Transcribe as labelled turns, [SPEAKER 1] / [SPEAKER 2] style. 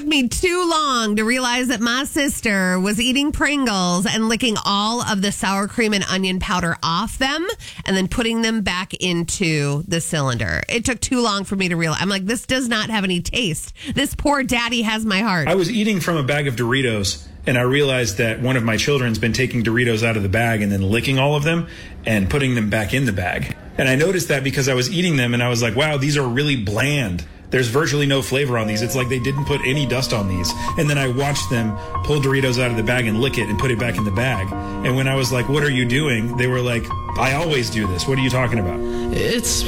[SPEAKER 1] me too long to realize that my sister was eating Pringles and licking all of the sour cream and onion powder off them and then putting them back into the cylinder. It took too long for me to realize. I'm like, this does not have any taste. This poor daddy has my heart.
[SPEAKER 2] I was eating from a bag of Doritos, and I realized that one of my children's been taking Doritos out of the bag and then licking all of them and putting them back in the bag. And I noticed that because I was eating them, and I was like, wow, these are really bland. There's virtually no flavor on these. It's like they didn't put any dust on these. And then I watched them pull Doritos out of the bag and lick it and put it back in the bag. And when I was like, what are you doing? They were like, I always do this. What are you talking about?
[SPEAKER 3] It's